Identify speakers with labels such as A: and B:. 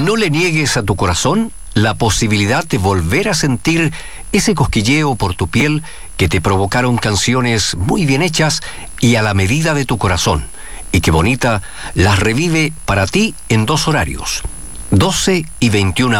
A: No le niegues a tu corazón la posibilidad de volver a sentir ese cosquilleo por tu piel que te provocaron canciones muy bien hechas y a la medida de tu corazón, y que Bonita las revive para ti en 2 horarios, 12 y 21